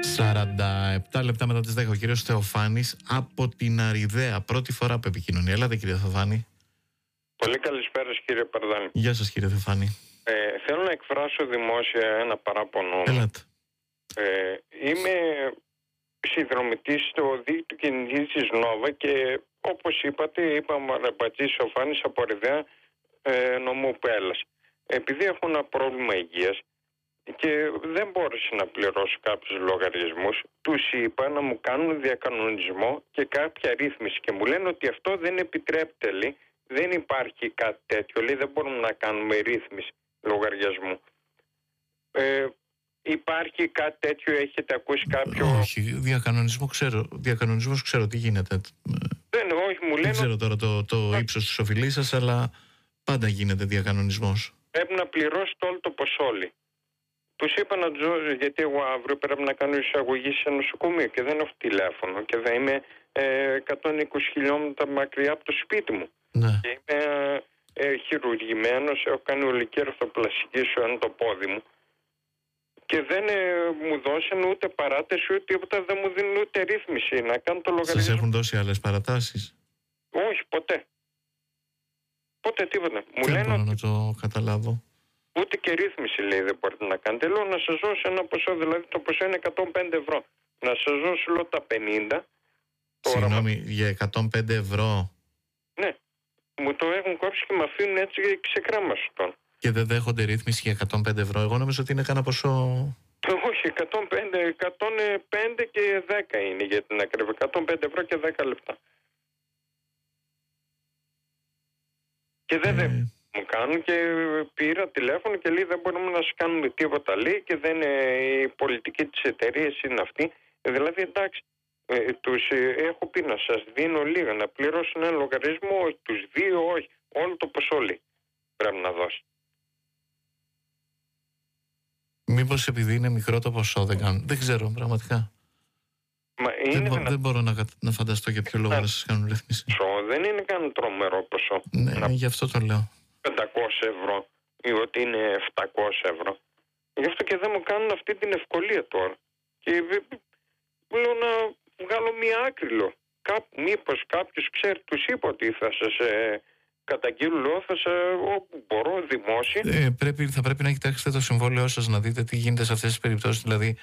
47 λεπτά μετά τις 10 ο κύριος Θεοφάνης από την Αριδαία. Πρώτη φορά που επικοινωνεί. Ελάτε κύριε Θεοφάνη. Πολύ καλησπέρα κύριε Παρδάνη. Γεια σας κύριε Θεοφάνη. Θέλω να εκφράσω δημόσια ένα παράπονο. Ελάτε. Είμαι συνδρομητής στο δίκτυο κινητής της Νόβα και όπως είπατε, είπαμε Ρεμπατζής Θεοφάνης από Αριδαία, νομού Πέλλας. Επειδή έχω ένα πρόβλημα υγείας και δεν μπόρεσε να πληρώσω κάποιους λογαριασμούς, τους είπα να μου κάνουν διακανονισμό και κάποια ρύθμιση και μου λένε ότι αυτό δεν επιτρέπεται, λέει. Δεν υπάρχει κάτι τέτοιο, λέει, δεν μπορούμε να κάνουμε ρύθμιση λογαριασμού. Υπάρχει κάτι τέτοιο, έχετε ακούσει κάποιο? Όχι, διακανονισμός ξέρω τι γίνεται. Όχι, μου λένε. Δεν ξέρω τώρα το ύψος της οφειλής σας, αλλά πάντα γίνεται διακανονισμός. Πρέπει να πληρώσει το όλο το ποσό, λέει. Τους είπα να τους δώσω, γιατί εγώ αύριο πρέπει να κάνω εισαγωγή σε νοσοκομείο και δεν έχω τηλέφωνο και θα είμαι 120 χιλιόμετρα μακριά από το σπίτι μου. Ναι. Και είμαι χειρουργημένος, έχω κάνει ολική ορθοπλαστική στο το πόδι μου και δεν μου δώσαν ούτε παράταση ούτε τίποτα, δεν μου δίνουν ούτε ρύθμιση να κάνω το λογαριασμό. Σας έχουν δώσει άλλες παρατάσεις? Όχι, ποτέ. Ποτέ τίποτα. Μου Δεν λένε μπορώ να το καταλάβω. ούτε και ρύθμιση, λέει, δεν μπορείτε να κάνετε. Λέω να σας δώσω ένα ποσό, δηλαδή το ποσό είναι 105 ευρώ. Να σας δώσω, λέω, τα 50. Συγγνώμη, για 105 ευρώ? Ναι. Μου το έχουν κόψει και με αφήνουν έτσι ξεκράμαστον. Και δεν δέχονται ρύθμιση για 105 ευρώ? Εγώ νομίζω ότι είναι κανένα ποσό. Όχι, 105 και 10 είναι για την ακρίβεια. 105 ευρώ και 10 λεπτά. Και δεν μου κάνουν και πήρα τηλέφωνο και λέει δεν μπορούμε να σου κάνουμε τίποτα, λέει, και δεν η πολιτική της εταιρείας είναι αυτή. Δηλαδή εντάξει, τους έχω πει να σας δίνω λίγα να πληρώσουν ένα λογαριασμό, όχι τους δύο, όχι, όλο το ποσό, λέει, πρέπει να δώσει. Μήπως επειδή είναι μικρό το ποσό δεν κάνουν? Δεν ξέρω πραγματικά. Δεν μπορώ να φανταστώ για ποιο λόγο να σας κάνουν ρύθμιση. Δεν είναι καν τρομερό ποσό. Ναι, γι' αυτό το λέω. 500 ευρώ ή ότι είναι 700 ευρώ. Γι' αυτό και δεν μου κάνουν αυτή την ευκολία τώρα. Και λέω να βγάλω μία άκρη, λέω. Μήπως κάποιος ξέρει, τους είπα ότι θα σας καταγγείλω, όπου μπορώ, δημόσια. Θα πρέπει να κοιτάξετε το συμβόλαιό σας, να δείτε τι γίνεται σε αυτές τις περιπτώσεις. Δηλαδή,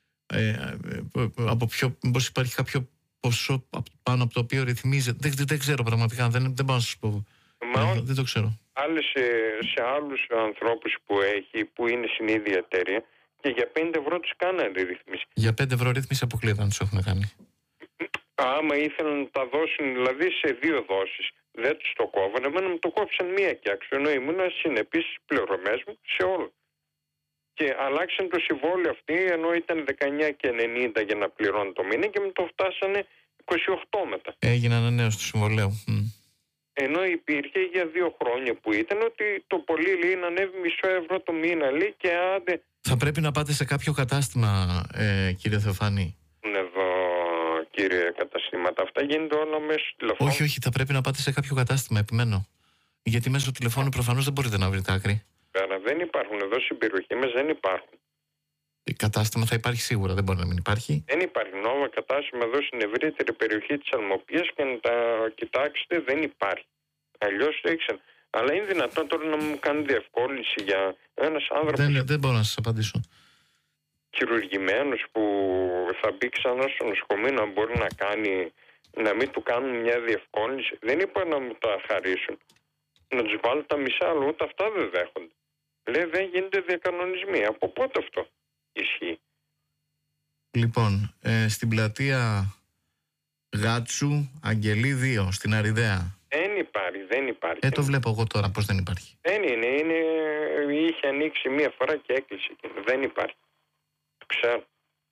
μήπως υπάρχει κάποιο ποσό πάνω από το οποίο ρυθμίζεται. Δεν ξέρω πραγματικά, δεν μπορώ να σας πω. Δεν το ξέρω. Σε άλλους ανθρώπους που είναι στην ίδια εταιρεία και για 5 ευρώ τους κάνανε ρύθμιση. Για 5 ευρώ ρύθμιση αποκλείεται να τους έχουν κάνει. Άμα ήθελαν να τα δώσουν δηλαδή σε 2 δόσεις, δεν τους το κόβανε, εμένα μου το κόψαν μία και άξιο, ενώ ήμουν συνεπής στις πληρωμές μου σε όλο. Και αλλάξαν το συμβόλαιο αυτή, ενώ ήταν 19 και 90 για να πληρώνω το μήνα και μου το φτάσανε 28 μετά. Έγινε ανανέωση του συμβολέου. Ενώ υπήρχε για 2 χρόνια που ήταν ότι το πολύ, λέει, να ανέβει μισό ευρώ το μήνα, λέει, και άντε. Θα πρέπει να πάτε σε κάποιο κατάστημα, κύριε Θεοφάνη. Εδώ, κύριε, καταστήματα. Αυτά γίνεται όλα μέσω τηλεφώνου. Όχι, θα πρέπει να πάτε σε κάποιο κατάστημα, επιμένω. Γιατί μέσω τηλεφώνου προφανώς δεν μπορείτε να βρείτε άκρη. Άρα δεν υπάρχουν εδώ στην περιοχή μας, δεν υπάρχουν. Κατάστημα θα υπάρχει σίγουρα, δεν μπορεί να μην υπάρχει. Δεν υπάρχει νόμο κατάστημα εδώ στην ευρύτερη περιοχή της Αλμοπίας και να τα κοιτάξετε, δεν υπάρχει. Αλλιώς το ήξερα. Αλλά είναι δυνατόν τώρα να μου κάνει διευκόλυνση για ένας άνθρωπος. Δεν μπορώ να σας απαντήσω. Χειρουργημένος που θα μπει ξανά στο νοσοκομείο να μπορεί να μην του κάνουν μια διευκόλυνση. Δεν είπα να μου τα χαρίσουν. Να τους βάλω τα μισά, αλλά ούτε αυτά δεν δέχονται. Λέει δεν γίνεται διακανονισμοί. Από πότε αυτό ισχύει? Λοιπόν, στην πλατεία Γάτσου, Αγγελή 2, στην Αριδαία. Δεν υπάρχει. Το βλέπω εγώ τώρα πώς δεν υπάρχει. Δεν είναι. Είχε ανοίξει μία φορά και έκλεισε. Δεν υπάρχει. Το ξέρω.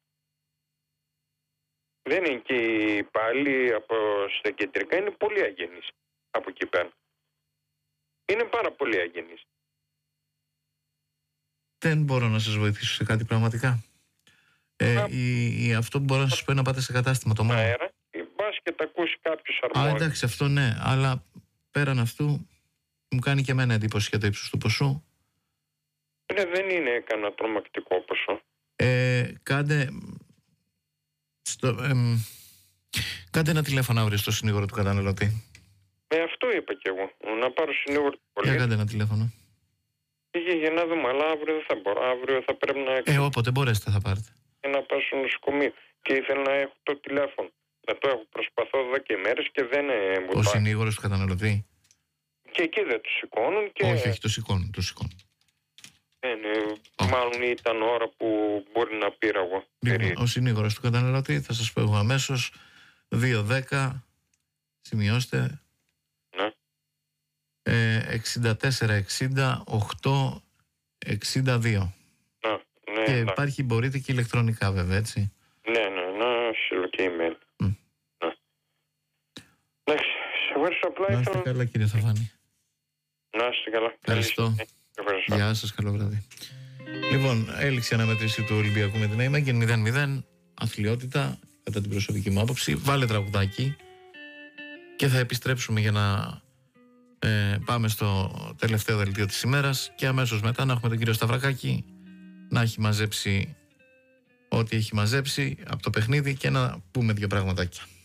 Δεν είναι και πάλι στα κεντρικά, είναι πολύ αγενείς από εκεί πέρα. Είναι πάρα πολύ αγενείς. Δεν μπορώ να σας βοηθήσω σε κάτι πραγματικά. Αυτό που μπορώ να σας πω είναι να πάτε σε κατάστημα το μόνο. Αέρα, μπας και τα ακούσει κάποιος αρμόδιος. Εντάξει, αυτό ναι, αλλά πέραν αυτού μου κάνει και εμένα εντύπωση για το ύψος του ποσού. Δεν είναι κανένα τρομακτικό ποσό. Κάντε Κάντε ένα τηλέφωνο αύριο στο συνήγορο του καταναλωτή. Αυτό είπα κι εγώ. Να πάρω συνήγορο του πολίτη. Κάντε ένα τηλέφωνο. Για να δούμε, αλλά αύριο δεν θα μπορώ. Αύριο θα πρέπει να. Όποτε μπορέσετε θα πάρετε. Και να πάω στο νοσοκομείο. Και ήθελα να έχω το τηλέφωνο. Να το έχω. Προσπαθώ εδώ και μέρες και δεν μου. Ο συνήγορος του καταναλωτή. Και εκεί δεν το σηκώνουν. Και... Όχι, το σηκώνουν. Μάλλον ήταν ώρα που μπορεί να πήρα εγώ. Λοιπόν, ο συνήγορος του καταναλωτή, θα σας πω εγώ αμέσως, 210, σημειώστε, 6460 8 62. Και υπάρχει, μπορείτε και ηλεκτρονικά βέβαια, έτσι. Ναι, να στείλω και email. Εντάξει, σε ευχαριστώ απλά. Να είστε καλά, κύριε Θαφάνη. Να είστε καλά. Ευχαριστώ. Γεια σας, καλό βράδυ. Λοιπόν, έληξε η αναμέτρηση του Ολυμπιακού με την Αίμαγγεν 0-0, αθλειότητα κατά την προσωπική μου άποψη. Βάλε τραγουδάκι και θα επιστρέψουμε για να πάμε στο τελευταίο δελτίο της ημέρας και αμέσως μετά να έχουμε τον κύριο Σταυρακάκη να έχει μαζέψει ό,τι έχει μαζέψει από το παιχνίδι και να πούμε δύο πραγματάκια.